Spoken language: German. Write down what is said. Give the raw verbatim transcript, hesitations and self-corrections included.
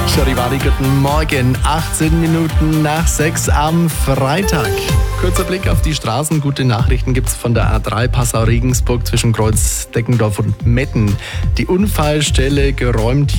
Charivari, guten Morgen. achtzehn Minuten nach sechs am Freitag. Kurzer Blick auf die Straßen. Gute Nachrichten gibt es von der A drei Passau-Regensburg zwischen Kreuz Deckendorf und Metten. Die Unfallstelle geräumt.